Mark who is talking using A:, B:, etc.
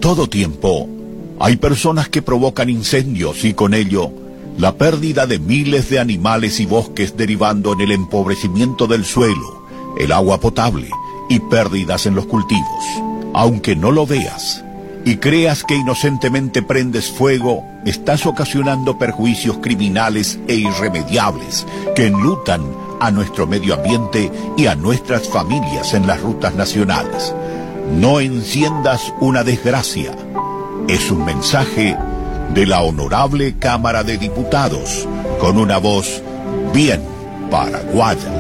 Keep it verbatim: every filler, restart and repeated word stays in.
A: todo tiempo, hay personas que provocan incendios y con ello la pérdida de miles de animales y bosques, derivando en el empobrecimiento del suelo, el agua potable y pérdidas en los cultivos. Aunque no lo veas y creas que inocentemente prendes fuego, estás ocasionando perjuicios criminales e irremediables que enlutan a nuestro medio ambiente y a nuestras familias en las rutas nacionales. No enciendas una desgracia. Es un mensaje de la Honorable Cámara de Diputados, con una voz bien paraguaya.